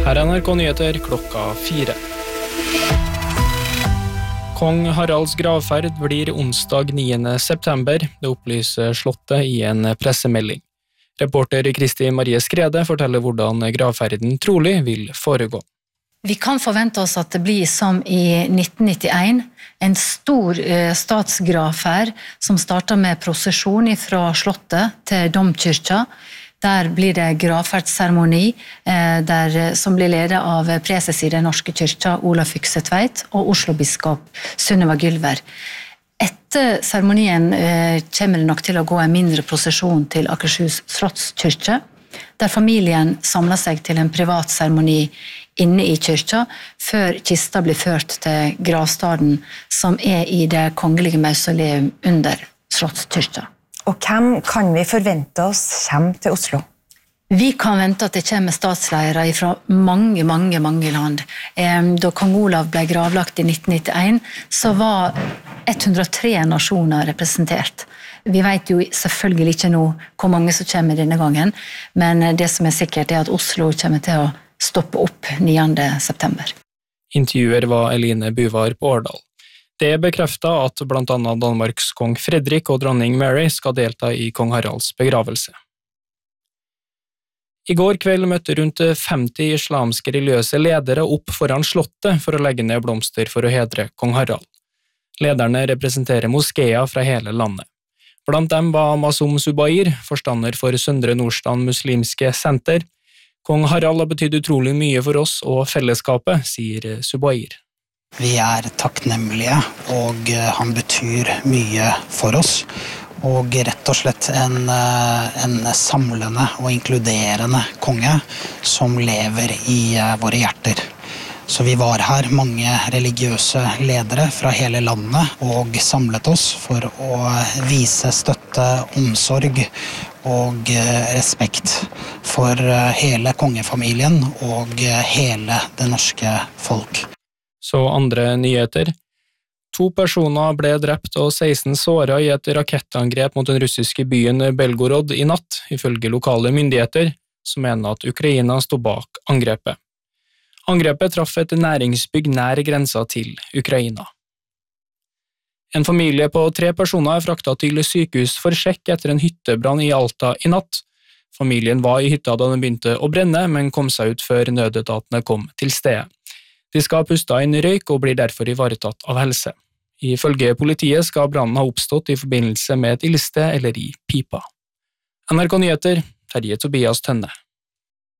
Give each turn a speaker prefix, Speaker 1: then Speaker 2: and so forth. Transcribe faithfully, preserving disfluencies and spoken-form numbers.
Speaker 1: Her er N R K Nyheter klokka fire. Kong Haralds gravferd blir onsdag niende september, det opplyser Slottet i en pressemelding. Reporter Kristi Marie Skrede forteller hvordan gravferden trolig vil foregå.
Speaker 2: Vi kan forvente oss at det blir som i nitten nittien, en stor eh, statsgravferd som starter med prosesjon fra Slottet til Domkyrkja. Der blir det gravferdsseremoni, eh, der, som blir ledet av preses i den norske kyrkja, Ola Fyksetveit, og Oslo-biskop Sunniva Gylver. Etter seremonien eh, kommer det nok til å gå en mindre prosesjon til Akershus slottskyrkje, der familien samler seg til en privat seremoni inne i kyrkja, før kista blir ført til gravstaden, som er i det kongelige mausoleum under slottskyrkja.
Speaker 3: Og hvem kan vi forvente oss kommer til Oslo?
Speaker 2: Vi kan vente at det kommer statsledere fra mange, mange, mange land. Da kong Olav ble gravlagt i nitten nittien, så var hundre og tre nasjoner representert. Vi vet jo selvfølgelig ikke nå hvor mange som kommer denne gangen, men det som er sikkert er at Oslo kommer til å stoppe opp niende september.
Speaker 1: Intervjuer var Eline Buvar på Årdal. Det bekreftet at blant annet Danmarks kong Fredrik og dronning Mary skal delta i kong Haralds begravelse. I går kveld møtte rundt femti islamske religiøse ledere opp foran slottet for å legge ned blomster for å hedre kong Harald. Lederne representerer moskeer fra hele landet. Blant dem var Masum Subair, forstander for Søndre Nordstrand muslimske senter. Kong Harald har betydd utrolig mye for oss og fellesskapet, sier Subair.
Speaker 4: Vi er takknemlige, og han betyr mye for oss. Og rett og slett en, en samlende og inkluderende konge som lever i våre hjerter. Så vi var her, mange religiøse ledere fra hele landet, og samlet oss for å vise støtte, omsorg og respekt for hele kongefamilien og hele det norske folk.
Speaker 1: Så andre nyheter. To personer ble drept og seksten såret i et rakettangrep mot den russiske byen Belgorod i natt, ifølge lokale myndigheter, som mener at Ukraina stod bak angrepet. Angrepet traff et næringsbygg nær grensa til Ukraina. En familie på tre personer er fraktet til sykehus for sjekk etter en hyttebrann i Alta i natt. Familien var i hytta da den begynte å brenne, men kom seg ut før nødetatene kom til stedet. De skal puste inn røyk og blir derfor ivaretatt av helse. Ifølge politiet skal brannen ha oppstått i forbindelse med et ildsted eller i pipa. N R K Nyheter, Terje Tobias Tønne.